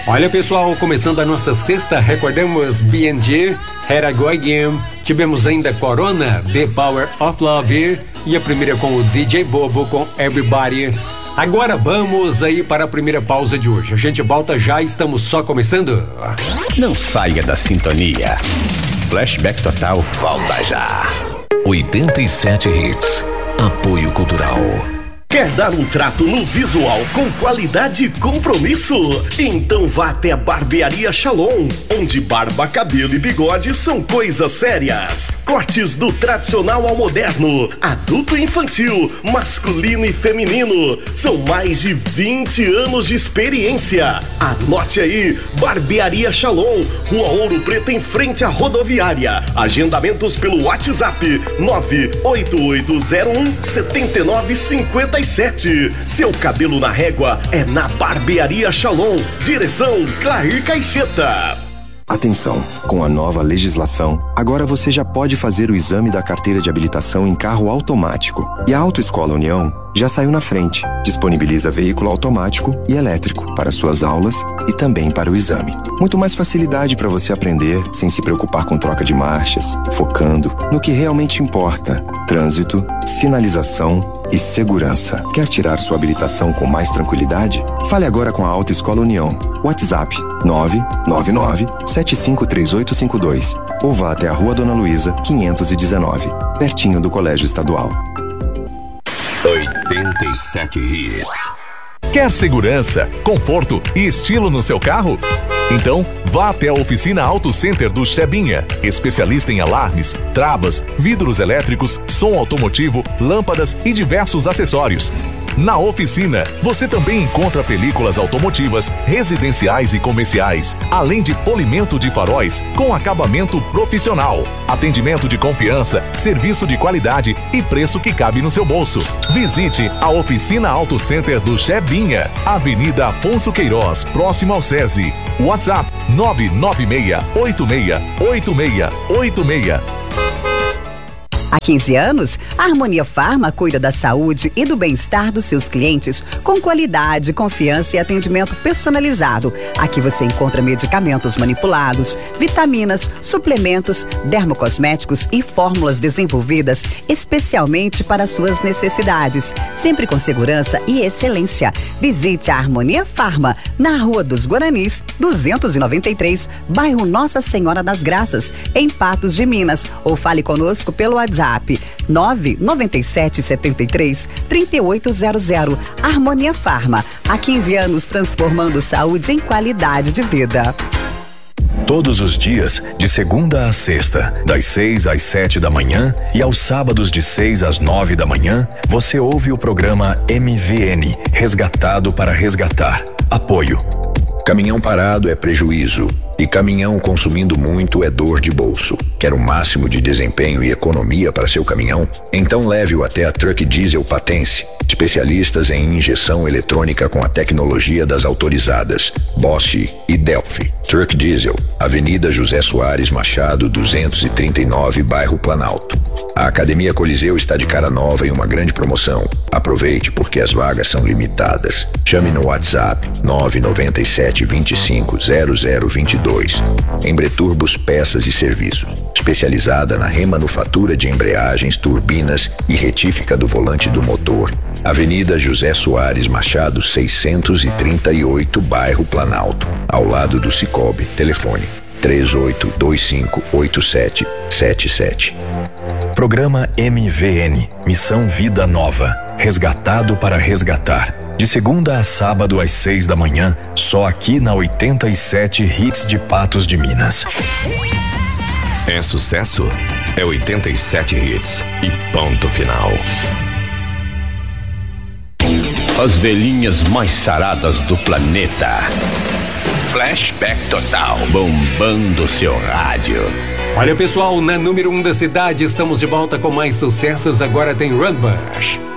Olha, pessoal, começando a nossa sexta, recordamos B&G, Here I Go Again, tivemos ainda Corona, The Power of Love, e a primeira com o DJ Bobo com Everybody. Agora vamos aí para a primeira pausa de hoje. A gente volta já, estamos só começando. Não saia da sintonia. Flashback Total volta já. 87 Hits. Apoio Cultural. Quer dar um trato no visual com qualidade e compromisso? Então vá até a Barbearia Shalom, onde barba, cabelo e bigode são coisas sérias. Cortes do tradicional ao moderno, adulto e infantil, masculino e feminino. São mais de 20 anos de experiência. Anote aí, Barbearia Shalom, Rua Ouro Preto, em frente à rodoviária. Agendamentos pelo WhatsApp 98801-7957. Seu cabelo na régua é na Barbearia Shalom. Direção Clair Caixeta. Atenção, com a nova legislação, agora você já pode fazer o exame da carteira de habilitação em carro automático. E a Autoescola União já saiu na frente. Disponibiliza veículo automático e elétrico para suas aulas e também para o exame. Muito mais facilidade para você aprender sem se preocupar com troca de marchas, focando no que realmente importa: trânsito, sinalização e segurança. Quer tirar sua habilitação com mais tranquilidade? Fale agora com a Autoescola União. WhatsApp 999-753852 ou vá até a Rua Dona Luísa, 519, pertinho do Colégio Estadual. 87 Hits. Quer segurança, conforto e estilo no seu carro? Então, vá até a Oficina Auto Center do Chebinha, especialista em alarmes, travas, vidros elétricos, som automotivo, lâmpadas e diversos acessórios. Na oficina, você também encontra películas automotivas, residenciais e comerciais, além de polimento de faróis com acabamento profissional, atendimento de confiança, serviço de qualidade e preço que cabe no seu bolso. Visite a Oficina Auto Center do Chebinha, Avenida Afonso Queiroz, próximo ao SESI. WhatsApp 996868686. Há 15 anos, a Harmonia Farma cuida da saúde e do bem-estar dos seus clientes com qualidade, confiança e atendimento personalizado. Aqui você encontra medicamentos manipulados, vitaminas, suplementos, dermocosméticos e fórmulas desenvolvidas especialmente para suas necessidades, sempre com segurança e excelência. Visite a Harmonia Farma na Rua dos Guaranis, 293, bairro Nossa Senhora das Graças, em Patos de Minas, ou fale conosco pelo WhatsApp 99773-3800. Harmonia Farma, há 15 anos transformando saúde em qualidade de vida. Todos os dias, de segunda a sexta, das 6 às 7 da manhã e aos sábados de 6 às 9 da manhã, você ouve o programa MVN, Resgatado para Resgatar. Apoio. Caminhão parado é prejuízo e caminhão consumindo muito é dor de bolso. Quer o máximo de desempenho e economia para seu caminhão? Então leve-o até a Truck Diesel Patense, especialistas em injeção eletrônica com a tecnologia das autorizadas Bosch e Delphi. Truck Diesel, Avenida José Soares Machado, 239, bairro Planalto. A Academia Coliseu está de cara nova em uma grande promoção. Aproveite porque as vagas são limitadas. Chame no WhatsApp 997-250022. Embreturbos Peças e Serviços, especializada na remanufatura de embreagens, turbinas e retífica do volante do motor. Avenida José Soares Machado, 638, bairro Planalto, ao lado do Cicobi. Telefone 38258777. Programa MVN, Missão Vida Nova, Resgatado para Resgatar. De segunda a sábado às 6 da manhã, só aqui na 87 Hits de Patos de Minas. É sucesso? É 87 Hits e ponto final. As velhinhas mais saradas do planeta. Flashback Total, bombando seu rádio. Olha, pessoal, na número 1 da cidade, estamos de volta com mais sucessos. Agora tem Run Bush.